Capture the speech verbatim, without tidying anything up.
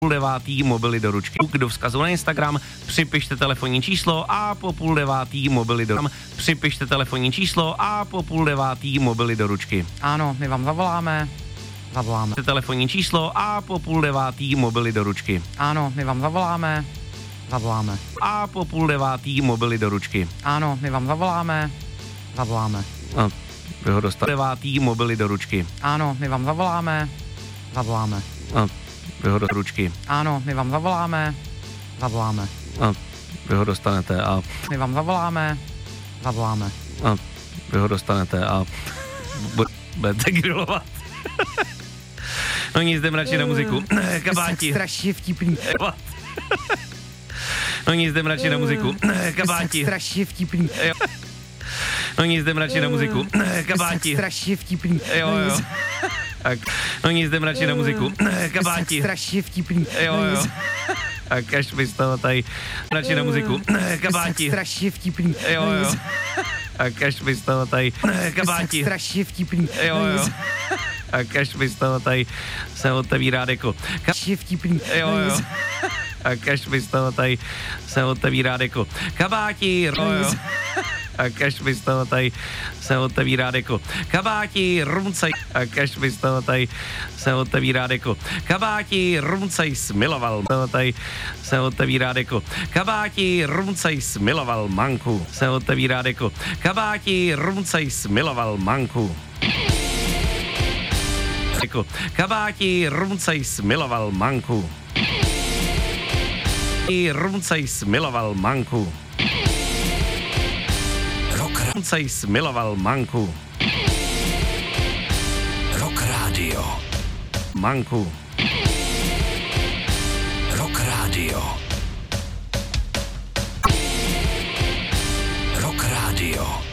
půl devátý mobily do ručky. Do vzkazu na Instagram připište telefonní číslo a po půl devátý mobily do připište telefonní číslo a po půl devátý mobily do ručky. Ano, my vám zavoláme. Zavoláme. Telefonní číslo a po půl devátý mobily do ručky. Ano, my vám zavoláme. Zavoláme. A po půl devátý mobily do ručky. Ano, my vám zavoláme. Zavoláme. No, vy ho dostali. Devátý mobily do ručky. Ano, my vám zavoláme. Zavoláme. No, vy ho do ručky. Ano, my vám zavoláme. Zavoláme. No, vy ho dostanete a... My vám zavoláme. Zavoláme. No, vy ho dostanete a... budete grilovat. No nic, jdem radši na muziku. Kabáti. Strašně vtipný. No nic, jdem radši na muziku. Kabáti. Strašně vtipný. No nic, jdem radši na muziku. Kabáti. Strašně vtipný. Jo, jo. Tak, no nic, jdem radši na muziku. Kabáti. Strašně vtipný. Jo, jo. Tak až mi z toho tady radši na muziku. Kabáti. Strašně vtipný. Jo, jo. Tak až mi z toho tady kabáti. Strašně vtipný. Jo, jo. Tak až mi z toho tady se otevírá deko. Strašně vtipný. Jo, jo. Tak až mi z toho tady se otevírá deko. Kabáti. Jo, jo. Tak až mi z toho tady se otevírá deko. Kabáti, rumcej. Tak až mi z toho tady se otevírá deko. Kabáti, rumcej smiloval. Toho tady se otevírá deko. Kabáti, rumcej smiloval manku. Se otevírá deko. Kabáti, rumcej smiloval manku. Deko. Kabáti, rumcej smiloval manku. Rumcej smiloval manku. Rumcej smiloval manku. Rock Radio. Manku. Rock Radio. Rock Radio.